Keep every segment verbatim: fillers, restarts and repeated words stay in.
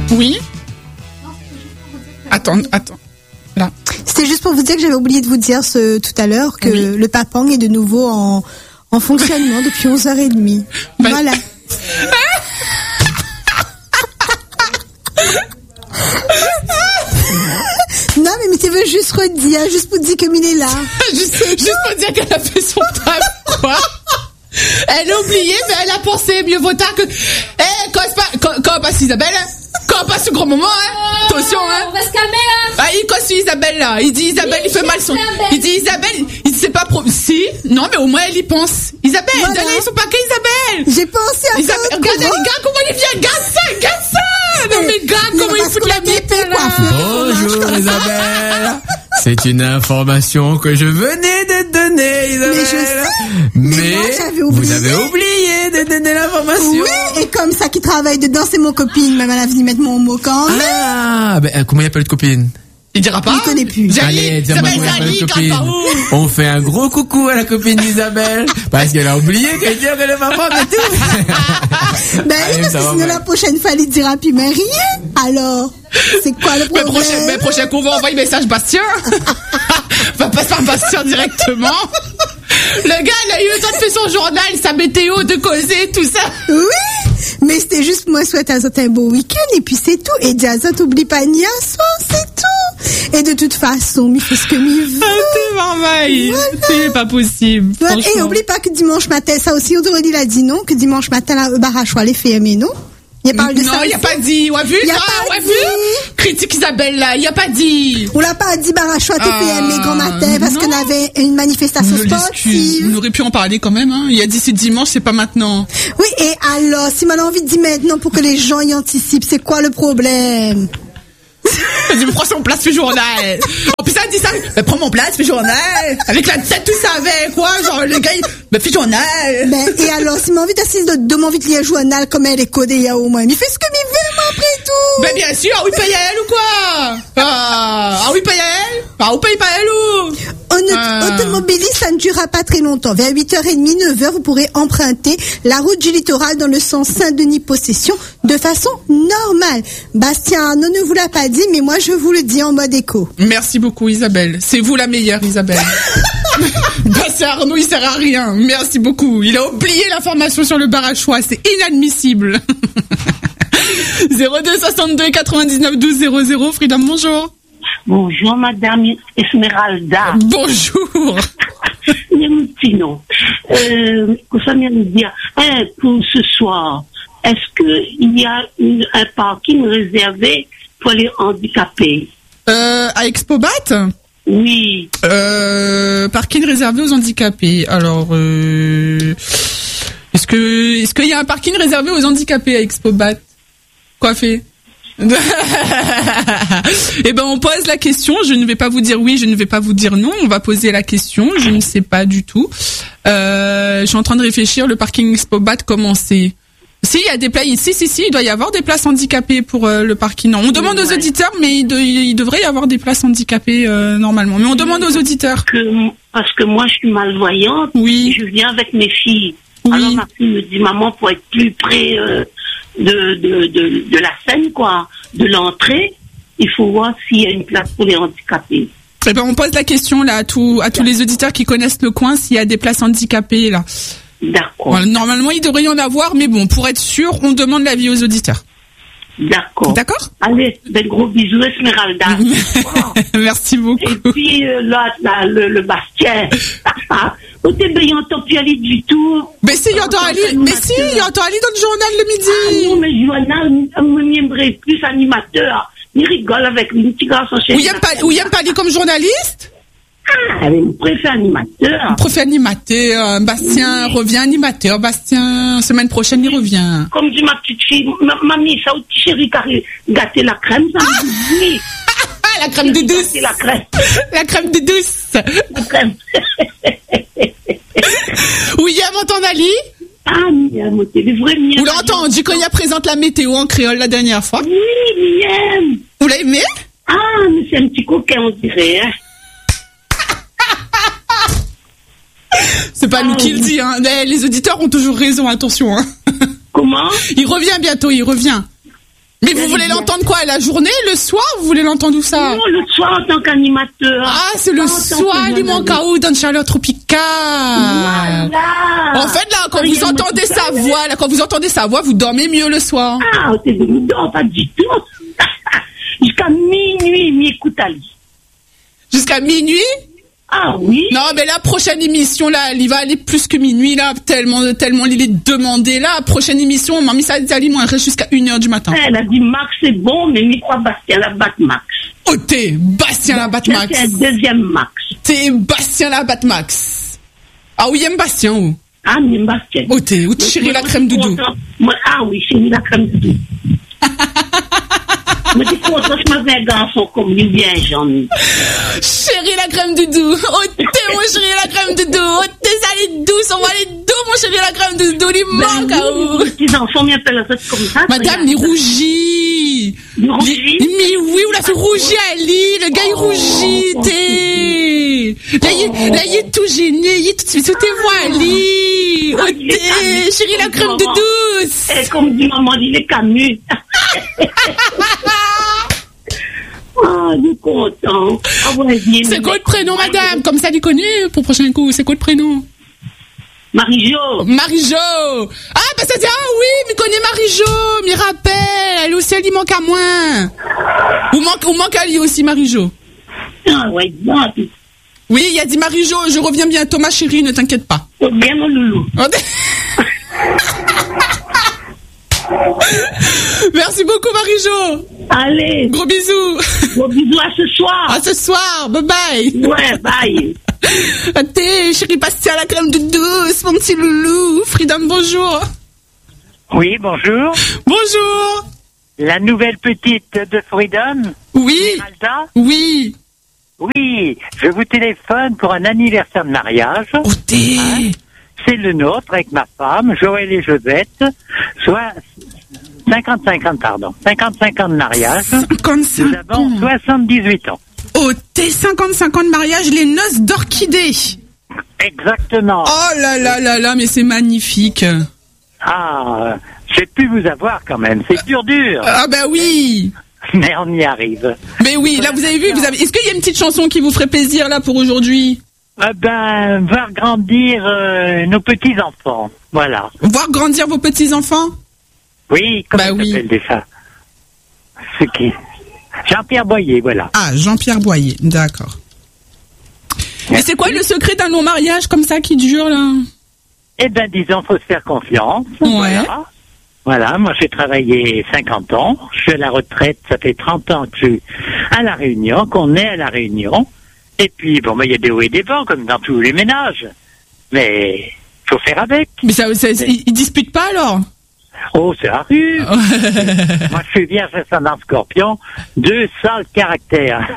Oui. Attends, attends. Là. C'était juste pour vous dire que j'avais oublié de vous dire ce, tout à l'heure que oui. le Papang est de nouveau en, en fonctionnement depuis onze heures trente. Ben... Voilà. Non, mais, mais tu veux juste redire, juste pour dire comme il est là. juste, juste pour dire qu'elle a fait son taf, quoi. Elle a oublié, mais elle a pensé mieux vaut tard que... Eh, quand, quand, quand passe Isabelle, quand passe ce grand moment, hein. Attention, hein. On va se calmer, là. Ah, il casse Isabelle, là. Il dit Isabelle, il fait mal son... Il dit Isabelle, il sait pas pro... Si, non, mais au moins elle y pense. Isabelle, voilà. Donnez son paquet, Isabelle. J'ai pensé à Isabelle, ça. Regarde, regarde comment il vient, regarde ça, regarde ça. Non, mais regarde comment il fout la bite, là. Bonjour, Isabelle. C'est une information que je venais de te donner, Isabelle. Mais je sais. Mais, mais moi, j'avais vous avez oublié de donner l'information. Oui, et comme ça qui travaille dedans, c'est mon copine. Même elle a venu mettre mon mot quand même. Ah, ben, comment il appelle de copine? Il dira pas. Il connaît plus. Allez, dis-moi comment il appelle de copine. On fait un gros coucou à la copine d'Isabelle. Parce qu'elle a oublié qu'elle dit que le maman et tout. Ben oui, parce que sinon la prochaine fois, il dira plus mais rien. Alors, c'est quoi le problème? Mais prochain, mais prochain qu'on va envoyer message Bastien. Va passer par Bastien directement. Le gars, il a eu le temps de faire son journal, sa météo, de causer, tout ça. Oui, mais c'était juste moi souhaiter à Azot un beau week-end et puis c'est tout. Et Azot oublie pas ni un soir, c'est tout. Et de toute façon, il fait ce que il veut. Ah, t'es marmaille. Voilà. C'est pas possible. Voilà. Et oublie pas que dimanche matin, ça aussi, on il a dit non, que dimanche matin, la Barachois les fait aimer, non? Il parle de non, ça. il a pas dit. On a vu, il a non, pas on a dit. vu. Critique Isabelle, là. Il a pas dit. On l'a pas dit, Barachois, t'es ah, fait aimer grand matin parce qu'on avait une manifestation sportive. On aurait pu en parler quand même, hein. Il a dit c'est dimanche, c'est pas maintenant. Oui, et alors, si on a envie de dire maintenant pour que les gens y anticipent, c'est quoi le problème? Vas-y, me prends son place, fais journal. En plus, ça dit ça. Mais prends mon place, fais journal. Avec la tête, tout ça, avec quoi? Genre, le gars, il... Mais fais journal. Ben, et alors, si m'a envie d'assister de, de m'envie de lire journal comme elle est codée, il y a au moins. Mais fais ce que m'il veut, moi, après tout. Ben, bien sûr. Ah oui, paye elle ou quoi? Ah, ah oui, paye elle? Ah, ou paye pas elle ou? Ah. Automobiliste, ça ne durera pas très longtemps. Vers huit heures trente, neuf heures, vous pourrez emprunter la route du littoral dans le sens Saint-Denis-Possession de façon normale. Bastien Arnaud ne vous l'a pas dit, mais moi je vous le dis en mode écho. Merci beaucoup Isabelle. C'est vous la meilleure Isabelle. Bastien Arnaud, il sert à rien. Merci beaucoup. Il a oublié l'information sur le Barachois. C'est inadmissible. zéro deux soixante-deux quatre-vingt-dix-neuf douze zéro zéro. Freedom, bonjour. Bonjour, Madame Esmeralda. Bonjour. Niamutino. Euh, ça vient de dire, hein, pour ce soir, est-ce qu'il y a une, un parking réservé pour les handicapés? Euh, à Expobat? Oui. Euh, parking réservé aux handicapés. Alors, euh, est-ce que, est-ce qu'il y a un parking réservé aux handicapés à Expobat? Coiffé? Eh ben, on pose la question. Je ne vais pas vous dire oui, je ne vais pas vous dire non. On va poser la question. Je ne sais pas du tout. Euh, je suis en train de réfléchir. Le parking Expobat, comment c'est? Si, il y a des places. Si, si, si, il doit y avoir des places handicapées pour euh, le parking. Non, on demande ouais. aux auditeurs, mais il, de, il devrait y avoir des places handicapées euh, normalement. Mais on demande aux auditeurs. Que, parce que moi, je suis malvoyante. Oui. Je viens avec mes filles. Oui. Alors ma fille me dit, maman, pour être plus près euh, de, de, de, de la scène, quoi, de l'entrée, il faut voir s'il y a une place pour les handicapés. Eh ben, on pose la question là à tous à tous les auditeurs qui connaissent le coin s'il y a des places handicapées là. D'accord. Voilà, normalement, il devrait y en avoir, mais bon, pour être sûr, on demande l'avis aux auditeurs. D'accord. D'accord. Allez, des gros bisous, Esmeralda. Wow. Merci beaucoup. Et puis, euh, là, là, le, le Bastien. Au début, il entend plus aller du tout. Mais si, il entend aller, mais si, il entend aller dans le journal le midi. Ah non, mais le journal, il aimerait plus animateur. Il rigole avec une petite garçon chez lui. Ou il aime pas aller comme journaliste? Ah, mais vous préférez animateur. Vous préférez animateur. Bastien oui. revient animateur. Bastien, semaine prochaine, il revient. Comme dit ma petite fille, ma, mamie, ça, petit chéri, car gâter la crème, ça me dit oui. La crème de douce. La crème. La crème de douce. La crème. William entend Ali? Ah, William, c'est le vrai William. Vous l'avez entendu quand il a présenté la météo en créole la dernière fois? Oui, William. Vous l'avez aimé? Ah, mais c'est un petit coquin, on dirait, hein. C'est pas ah, nous qui le dit, hein. Les auditeurs ont toujours raison, attention, hein. Comment? Il revient bientôt, il revient. Mais vous voulez l'entendre quoi, la journée, le soir? Vous voulez l'entendre où ça? Non, le soir en tant qu'animateur. Ah, c'est le soir, il manque à où dans le chaleur tropicale. Voilà. En fait, là, quand vous entendez sa voix, là, quand vous entendez sa voix, vous dormez mieux le soir. Ah, c'est de non, pas du tout. Jusqu'à minuit, il m'écoute Ali. Jusqu'à minuit? Ah oui. Non, mais la prochaine émission, là, il va aller plus que minuit, là, tellement, tellement il est demandé, là. Prochaine émission, Mamie Sadali, moi, elle reste jusqu'à une heure du matin. Elle a dit Max, c'est bon, mais mi croit Bastien la bat Max. Oh, t'es Bastien la bat Max. C'est le deuxième Max. T'es Bastien la bat Max. Ah oui, aime Bastien, ou? Ah, mais Bastien. Oh, t'es, ou tu chéris la crème doudou. Moi, ah oui, chérie la crème doudou. Je me dis content, je m'avais un garçon comme lui, bien j'en ai. Chérie la crème doudou. Oh, t'es mon chéri la crème doudou. Oh, t'es salée douce. On va aller doux, mon chéri la crème doudou. Il manque à où? Les petits enfants m'appellent ça comme ça. Madame, il rougit. Il rougit? Mais oui, on l'a fait rougir Ali. Le gars, il rougit. T'es. Là, il, là, il est tout gêné. Il est tout de suite sous tes voix, Ali. Oh, t'es. Chérie la crème doudou. Et comme dit maman, il est Camus. Ah, il est content. Ah, ouais, c'est quoi le prénom, madame? Comme ça, il est connu pour le prochain coup. C'est quoi le prénom? Marie-Jo. Marie-Jo. Ah, bah ça dit, ah oui, mais connaît Marie-Jo. M'y rappelle. Elle aussi, elle y manque à moins. Ou manque, ou manque à lui aussi, Marie-Jo. Ah, ouais, bien. Oui, il a dit Marie-Jo, je reviens bientôt, ma chérie, ne t'inquiète pas. Oh, bien, mon loulou. Merci beaucoup, Marie-Jo. Allez. Gros bisous. Gros bisous à ce soir. À ce soir. Bye bye. Ouais, bye. T'es, chérie Bastien, la crème de douce, mon petit loulou. Freedom, bonjour. Oui, bonjour. Bonjour. La nouvelle petite de Freedom. Oui. Esmeralda. Oui. Oui. Je vous téléphone pour un anniversaire de mariage. Oh, t'es. Hein? C'est le nôtre avec ma femme, Joël et Josette, soit cinquante-cinq ans, pardon, cinquante-cinq ans de mariage. cinquante-cinq Nous avons ans. soixante-dix-huit ans. Oh, t'es cinquante-cinq ans de mariage, les noces d'orchidée. Exactement. Oh là là là là, mais c'est magnifique. Ah, j'ai pu vous avoir quand même, c'est dur dur. Ah bah oui. Mais on y arrive. Mais oui, là vous avez vu, vous avez. Est-ce qu'il y a une petite chanson qui vous ferait plaisir là pour aujourd'hui? Eh ben, voir grandir euh, nos petits-enfants, voilà. Voir grandir vos petits-enfants? Oui, comment bah ça oui. s'appelle déjà? Ce qui... Jean-Pierre Boyer, voilà. Ah, Jean-Pierre Boyer, d'accord. Et c'est quoi le secret d'un long mariage comme ça qui dure là? Eh ben, disons, faut se faire confiance. Ouais. Voilà. Voilà, moi j'ai travaillé cinquante ans, je suis à la retraite, ça fait trente ans que je suis à La Réunion, qu'on est à La Réunion. Et puis, bon, il y a des hauts et des bas, comme dans tous les ménages. Mais, faut faire avec. Mais ça, ça mais... ils, ils disputent pas, alors? Oh, c'est la rue. Moi, je suis vierge ascendant Scorpion, deux sales caractères.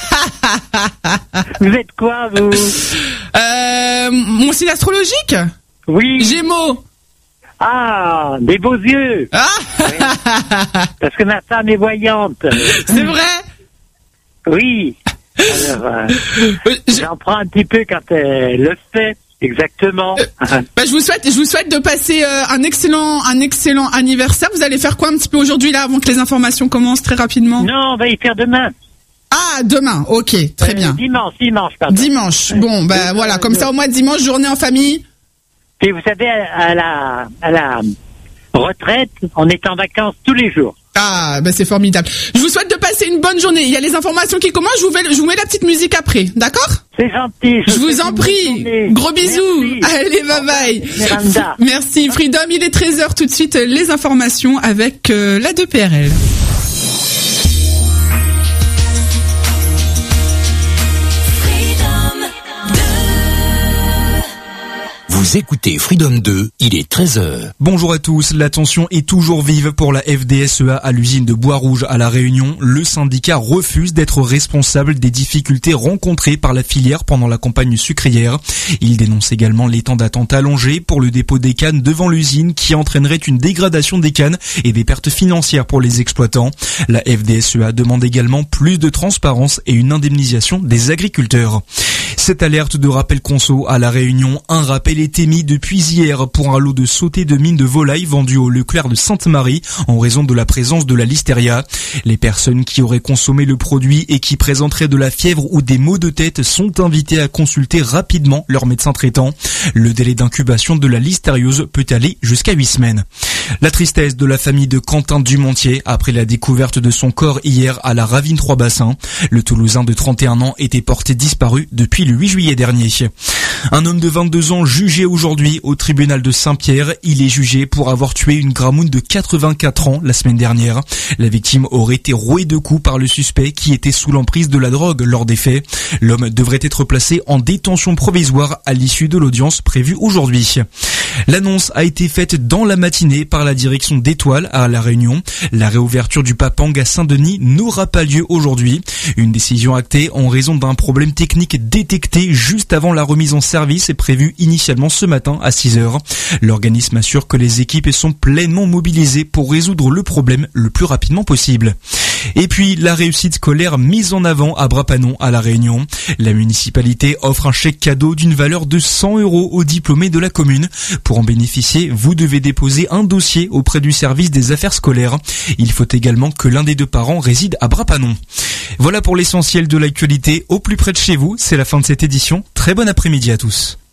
Vous êtes quoi, vous? Euh, mon signe astrologique? Oui. Gémeaux. Ah, des beaux yeux. Ah. Oui. Parce que ma femme est voyante. C'est vrai? Oui. Alors, euh, j'en prends un petit peu quand elle le fait, exactement. Euh, bah, je vous souhaite, je vous souhaite de passer euh, un excellent, un excellent anniversaire. Vous allez faire quoi un petit peu aujourd'hui là, avant que les informations commencent très rapidement? Non, on va y faire demain. Ah, demain, ok, très euh, bien. Dimanche, dimanche, pardon. Dimanche, bon, bah voilà, comme ça au moins dimanche, journée en famille. Puis vous savez, à la, à la retraite, on est en vacances tous les jours. Ah, ben c'est formidable. Je vous souhaite de passer une bonne journée. Il y a les informations qui commencent. Je vous, vais, je vous mets la petite musique après, d'accord? C'est gentil. Je, je vous en prie. Gros bisous. Merci. Allez, bye bye. Miranda. Merci. Freedom, il est treize heures tout de suite. Les informations avec euh, la deux P R L. Vous écoutez Freedom deux, il est treize heures. Bonjour à tous, la tension est toujours vive pour la F D S E A à l'usine de Bois-Rouge à La Réunion. Le syndicat refuse d'être responsable des difficultés rencontrées par la filière pendant la campagne sucrière. Il dénonce également les temps d'attente allongés pour le dépôt des cannes devant l'usine qui entraînerait une dégradation des cannes et des pertes financières pour les exploitants. La F D S E A demande également plus de transparence et une indemnisation des agriculteurs. Cette alerte de rappel conso à La Réunion, un rappel est émis depuis hier pour un lot de sautés de mine de volaille vendu au Leclerc de Sainte-Marie en raison de la présence de la listeria. Les personnes qui auraient consommé le produit et qui présenteraient de la fièvre ou des maux de tête sont invitées à consulter rapidement leur médecin traitant. Le délai d'incubation de la listériose peut aller jusqu'à huit semaines. La tristesse de la famille de Quentin Dumontier après la découverte de son corps hier à la Ravine trois Bassins. Le Toulousain de trente et un ans était porté disparu depuis le huit juillet dernier. Un homme de vingt-deux ans jugé aujourd'hui au tribunal de Saint-Pierre. Il est jugé pour avoir tué une gramoune de quatre-vingt-quatre ans la semaine dernière. La victime aurait été rouée de coups par le suspect qui était sous l'emprise de la drogue lors des faits. L'homme devrait être placé en détention provisoire à l'issue de l'audience prévue aujourd'hui. L'annonce a été faite dans la matinée par la direction d'Étoile à La Réunion. La réouverture du Papang à Saint-Denis n'aura pas lieu aujourd'hui. Une décision actée en raison d'un problème technique détecté juste avant la remise en service et prévue initialement ce matin à six heures. L'organisme assure que les équipes sont pleinement mobilisées pour résoudre le problème le plus rapidement possible. Et puis, la réussite scolaire mise en avant à Brapanon à La Réunion. La municipalité offre un chèque cadeau d'une valeur de cent euros aux diplômés de la commune. Pour en bénéficier, vous devez déposer un dossier auprès du service des affaires scolaires. Il faut également que l'un des deux parents réside à Brapanon. Voilà pour l'essentiel de l'actualité au plus près de chez vous. C'est la fin de cette édition. Très bon après-midi à tous.